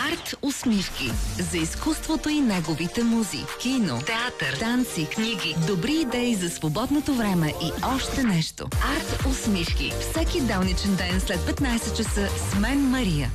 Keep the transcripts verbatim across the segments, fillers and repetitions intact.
Арт усмивки. За изкуството и неговите музи. Кино, театър, танци, книги, добри идеи за свободното време и още нещо. Арт усмивки. Всеки делничен ден след петнайсет часа с мен, Мария.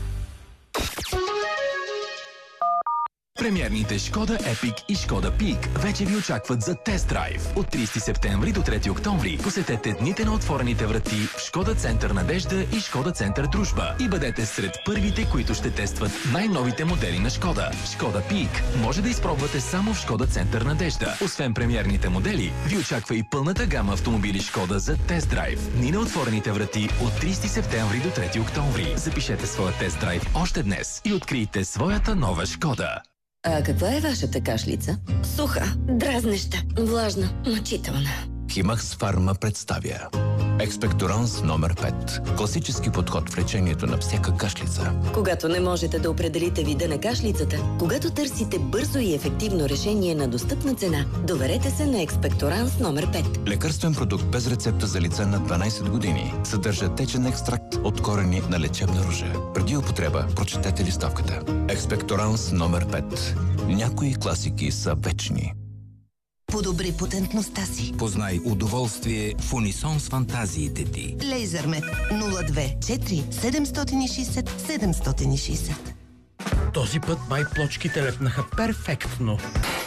Премиерните Шкода Епик и Шкода Пик вече ви очакват за тест-драйв. От трийсети септември до трети октомври посетете дните на отворените врати в Шкода Център Надежда и Шкода Център Дружба и бъдете сред първите, които ще тестват най-новите модели на Шкода. Шкода Пик може да изпробвате само в Шкода Център Надежда. Освен премиерните модели, ви очаква и пълната гама автомобили Шкода за тест-драйв. Дни на отворените врати от трийсети септември до трети октомври. Запишете своя тест-драйв още днес и открийте своята нова Шкода. А каква е вашата кашлица? Суха, дразнеща, влажна, мъчителна. Химакс Фарма представя Експекторанс номер пет. Класически подход в лечението на всяка кашлица. Когато не можете да определите вида на кашлицата, когато търсите бързо и ефективно решение на достъпна цена, доверете се на Експекторанс номер пет. Лекарствен продукт без рецепта за лица над дванайсет години. Съдържа течен екстракт от корени на лечебна ружа. Преди употреба прочетете листовката. Експекторанс номер пет. Някои класики са вечни. Подобри потентността си. Познай удоволствие в унисон с фантазиите ти. Лейзърмет нула две четири седемстотин и шейсет седемстотин и шейсет. Този път май плочките лепнаха перфектно.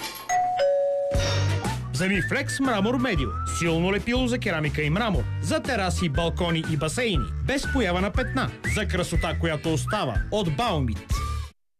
Вземи Флекс Мрамор Медио. Силно лепило за керамика и мрамор. За тераси, балкони и басейни. Без поява на петна. За красота, която остава. От Баумит.